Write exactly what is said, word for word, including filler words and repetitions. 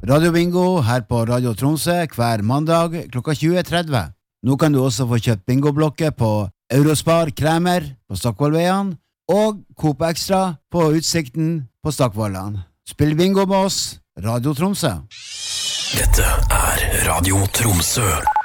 Radio Bingo her på Radio Tromsø hver mandag klokka tjue tretti. Nå kan du også få kjøpt bingoblokker på Eurospar Kremer på Stokkvollveien og Coop Extra på Utsikten på Stokkvollan. Spill bingo med oss, Radio Tromsø. Dette er Radio Tromsø.